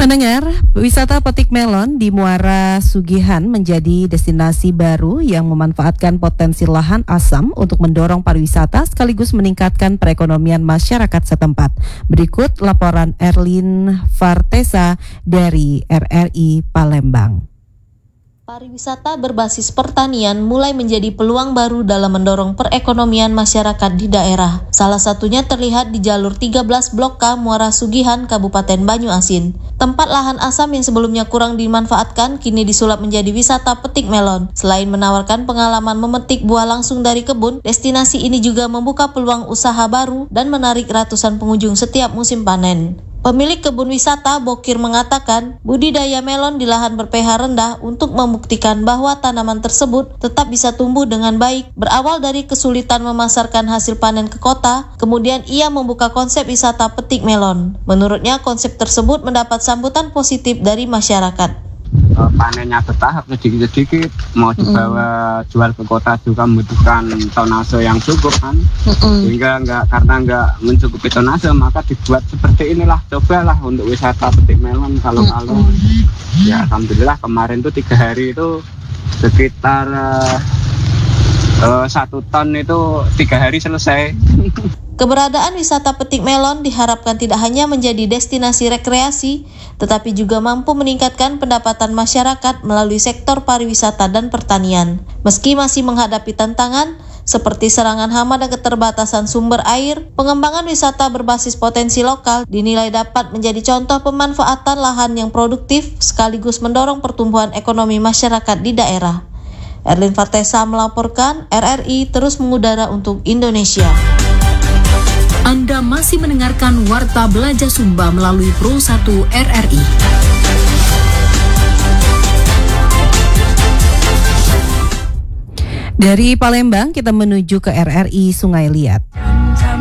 Pendengar, wisata petik melon di Muara Sugihan menjadi destinasi baru yang memanfaatkan potensi lahan asam untuk mendorong pariwisata sekaligus meningkatkan perekonomian masyarakat setempat. Berikut laporan Erlin Vartesa dari RRI Palembang. Pariwisata berbasis pertanian mulai menjadi peluang baru dalam mendorong perekonomian masyarakat di daerah. Salah satunya terlihat di jalur 13 Blok K Muara Sugihan, Kabupaten Banyuasin. Tempat lahan asam yang sebelumnya kurang dimanfaatkan kini disulap menjadi wisata petik melon. Selain menawarkan pengalaman memetik buah langsung dari kebun, destinasi ini juga membuka peluang usaha baru dan menarik ratusan pengunjung setiap musim panen. Pemilik kebun wisata Bokir mengatakan, budidaya melon di lahan ber-pH rendah untuk membuktikan bahwa tanaman tersebut tetap bisa tumbuh dengan baik. Berawal dari kesulitan memasarkan hasil panen ke kota, kemudian ia membuka konsep wisata petik melon. Menurutnya, konsep tersebut mendapat sambutan positif dari masyarakat. Panennya bertahap sedikit-sedikit, mau dibawa jual ke kota juga membutuhkan tonase yang cukup kan, sehingga karena nggak mencukupi tonase maka dibuat seperti inilah, cobalah untuk wisata petik melon. Kalau ya alhamdulillah kemarin tuh 3 hari itu sekitar 1 ton itu 3 hari selesai. Keberadaan wisata petik melon diharapkan tidak hanya menjadi destinasi rekreasi, tetapi juga mampu meningkatkan pendapatan masyarakat melalui sektor pariwisata dan pertanian. Meski masih menghadapi tantangan seperti serangan hama dan keterbatasan sumber air, pengembangan wisata berbasis potensi lokal dinilai dapat menjadi contoh pemanfaatan lahan yang produktif sekaligus mendorong pertumbuhan ekonomi masyarakat di daerah. Erlin Vartesa melaporkan, RRI terus mengudara untuk Indonesia. Anda masih mendengarkan Warta Belanja Sumba melalui Pro 1 RRI. Dari Palembang kita menuju ke RRI Sungai Liat.